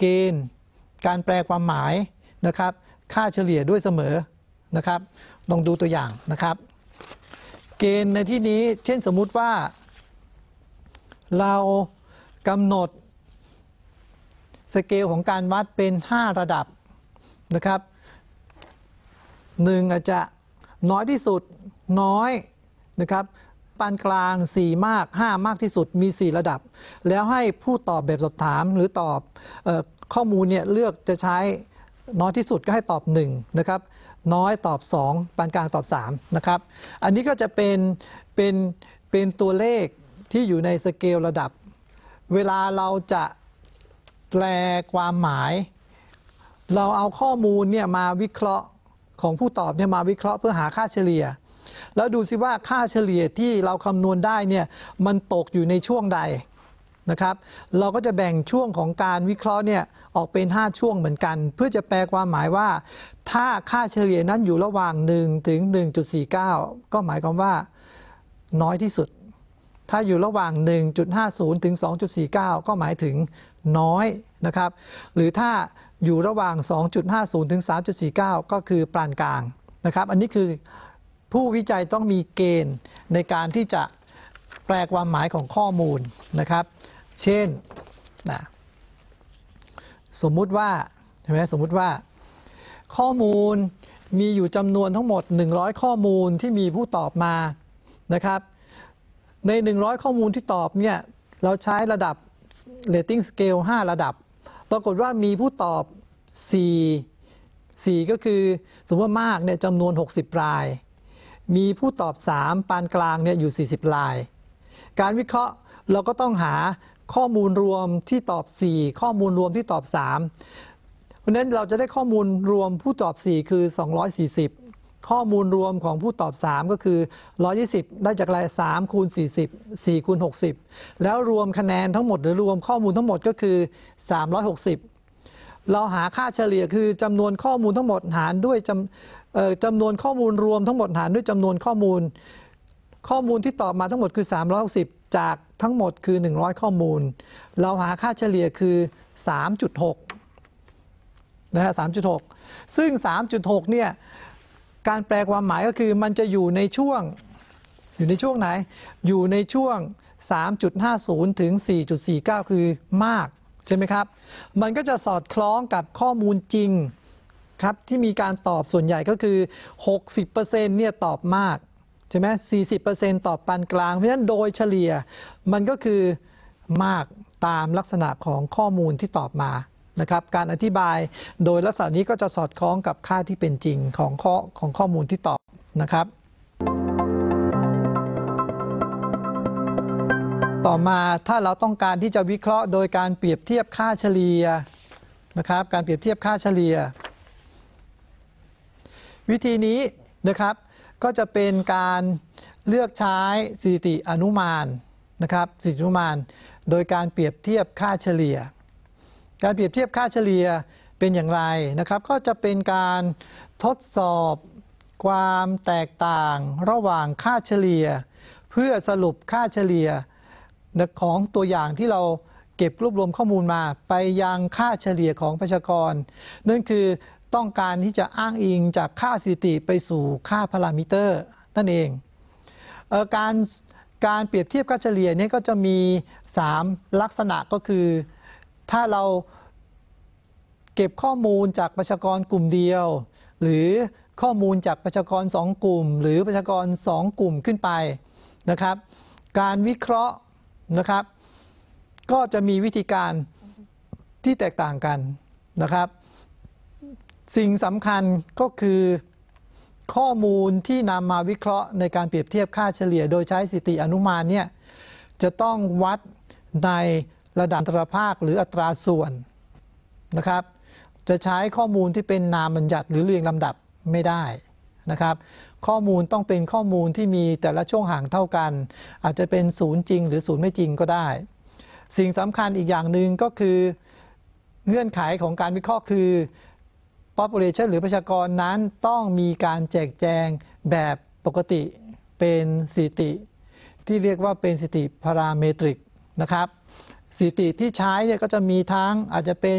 เกณฑ์การแปลความหมายนะครับค่าเฉลี่ยด้วยเสมอนะครับลองดูตัวอย่างนะครับเกณฑ์ในที่นี้เช่นสมมุติว่าเรากำหนดสเกลของการวัดเป็น5ระดับนะครับ1อาจจะน้อยที่สุดน้อยนะครับปานกลาง4มาก5มากที่สุดมี4ระดับแล้วให้ผู้ตอบแบบสอบถามหรือตอบข้อมูลเนี่ยเลือกจะใช้น้อยที่สุดก็ให้ตอบ1นะครับน้อยตอบ2ปานกลางตอบ3นะครับอันนี้ก็จะเป็นตัวเลขที่อยู่ในสเกลระดับเวลาเราจะแปลความหมายเราเอาข้อมูลเนี่ยมาวิเคราะห์ของผู้ตอบเนี่ยมาวิเคราะห์เพื่อหาค่าเฉลี่ยแล้วดูสิว่าค่าเฉลี่ยที่เราคำนวณได้เนี่ยมันตกอยู่ในช่วงใดนะครับเราก็จะแบ่งช่วงของการวิเคราะห์เนี่ยออกเป็น5ช่วงเหมือนกันเพื่อจะแปลความหมายว่าถ้าค่าเฉลี่ยนั้นอยู่ระหว่าง1ถึง 1.49 ก็หมายความว่าน้อยที่สุดถ้าอยู่ระหว่าง 1.50 ถึง 2.49 ก็หมายถึงน้อยนะครับหรือถ้าอยู่ระหว่าง 2.50 ถึง 3.49 ก็คือปานกลางนะครับอันนี้คือผู้วิจัยต้องมีเกณฑ์ในการที่จะแปลความหมายของข้อมูลนะครับเช่นสมมุติว่าใช่ไหมสมมุติว่าข้อมูลมีอยู่จำนวนทั้งหมด100ข้อมูลที่มีผู้ตอบมานะครับใน100ข้อมูลที่ตอบเนี่ยเราใช้ระดับ rating scale 5ระดับปรากฏว่ามีผู้ตอบ4ก็คือสมมติว่ามากเนี่ยจำนวน60รายมีผู้ตอบ3ปานกลางเนี่ยอยู่40รายการวิเคราะห์เราก็ต้องหาข้อมูลรวมที่ตอบ4ข้อมูลรวมที่ตอบ3เพราะฉะนั้นเราจะได้ข้อมูลรวมผู้ตอบ4คือ240ข้อมูลรวมของผู้ตอบ3ก็คือ120ได้จากอะไร3คูณ40 4คูณ60แล้วรวมคะแนนทั้งหมดหรือรวมข้อมูลทั้งหมดก็คือ360เราหาค่าเฉลี่ยคือจำนวนข้อมูลทั้งหมดหารด้วยจำนวนข้อมูลรวมทั้งหมดหารด้วยจำนวนข้อมูลที่ตอบมาทั้งหมดคือ360จากทั้งหมดคือ100ข้อมูลเราหาค่าเฉลี่ยคือ 3.6 นะฮะ 3.6 ซึ่ง 3.6 เนี่ยการแปลความหมายก็คือมันจะอยู่ในช่วงไหนอยู่ในช่วง 3.50 ถึง 4.49 คือมากใช่ไหมครับมันก็จะสอดคล้องกับข้อมูลจริงครับที่มีการตอบส่วนใหญ่ก็คือ 60% เนี่ยตอบมากใช่ไหม 40% ตอบปานกลางเพราะฉะนั้นโดยเฉลี่ยมันก็คือมากตามลักษณะของข้อมูลที่ตอบมานะครับการอธิบายโดยลักษณะนี้ก็จะสอดคล้องกับค่าที่เป็นจริงของข้อมูลที่ตอบนะครับต่อมาถ้าเราต้องการที่จะวิเคราะห์โดยการเปรียบเทียบค่าเฉลี่ยนะครับการเปรียบเทียบค่าเฉลี่ยวิธีนี้นะครับก็จะเป็นการเลือกใช้สถิติอนุมานนะครับสถิติอนุมานโดยการเปรียบเทียบค่าเฉลี่ยการเปรียบเทียบค่าเฉลี่ยเป็นอย่างไรนะครับก็จะเป็นการทดสอบความแตกต่างระหว่างค่าเฉลี่ยเพื่อสรุปค่าเฉลี่ยของตัวอย่างที่เราเก็บรวบรวมข้อมูลมาไปยังค่าเฉลี่ยของประชากรนั่นคือต้องการที่จะอ้างอิงจากค่าสถิติไปสู่ค่าพารามิเตอร์นั่นเองการเปรียบเทียบค่าเฉลี่ยนี้ก็จะมี3ลักษณะก็คือถ้าเราเก็บข้อมูลจากประชากรกลุ่มเดียวหรือข้อมูลจากประชากร2กลุ่มหรือประชากร2กลุ่มขึ้นไปนะครับการวิเคราะห์นะครับก็จะมีวิธีการที่แตกต่างกันนะครับสิ่งสำคัญก็คือข้อมูลที่นำมาวิเคราะห์ในการเปรียบเทียบค่าเฉลี่ยโดยใช้สถิติอนุมานเนี่ยจะต้องวัดในระดับอัตราภาคหรืออัตราส่วนนะครับจะใช้ข้อมูลที่เป็นนามบัญญัติหรือเรียงลำดับไม่ได้นะครับข้อมูลต้องเป็นข้อมูลที่มีแต่ละช่วงห่างเท่ากันอาจจะเป็น0จริงหรือ0ไม่จริงก็ได้สิ่งสำคัญอีกอย่างหนึ่งก็คือเงื่อนไขของการวิเคราะห์คือ population หรือประชากรนั้นต้องมีการแจกแจงแบบปกติเป็นสถิติที่เรียกว่าเป็นสถิติพาราเมตริกนะครับสถิติที่ใช้เนี่ยก็จะมีทั้งอาจจะเป็น